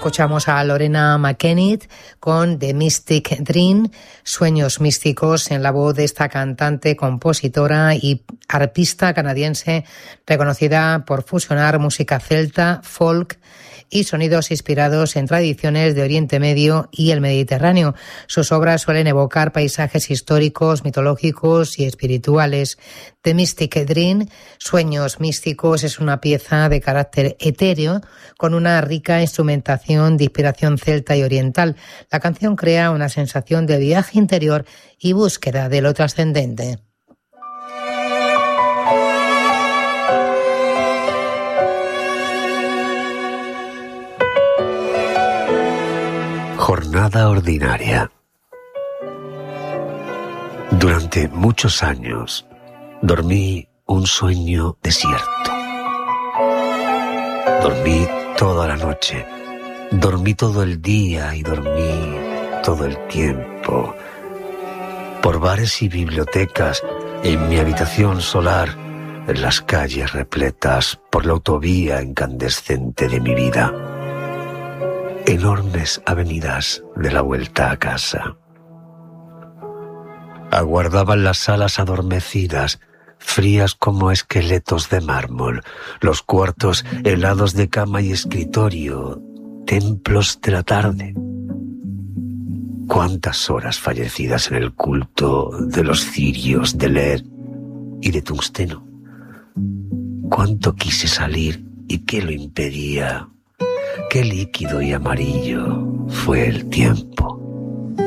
Escuchamos a Lorena McKennitt con The Mystic Dream, Sueños Místicos, en la voz de esta cantante, compositora y arpista canadiense reconocida por fusionar música celta, folk y sonidos inspirados en tradiciones de Oriente Medio y el Mediterráneo. Sus obras suelen evocar paisajes históricos, mitológicos y espirituales. The Mystic Dream, Sueños Místicos, es una pieza de carácter etéreo con una rica instrumentación de inspiración celta y oriental. La canción crea una sensación de viaje interior y búsqueda de lo trascendente. Jornada ordinaria. Durante muchos años dormí un sueño desierto. Dormí toda la noche, dormí todo el día y dormí todo el tiempo. Por bares y bibliotecas, en mi habitación solar, en las calles repletas, por la autovía incandescente de mi vida. Enormes avenidas de la vuelta a casa. Aguardaban las salas adormecidas, frías como esqueletos de mármol, los cuartos helados de cama y escritorio, templos de la tarde. Cuántas horas fallecidas en el culto de los cirios de LED y de tungsteno. Cuánto quise salir y qué lo impedía. Qué líquido y amarillo fue el tiempo.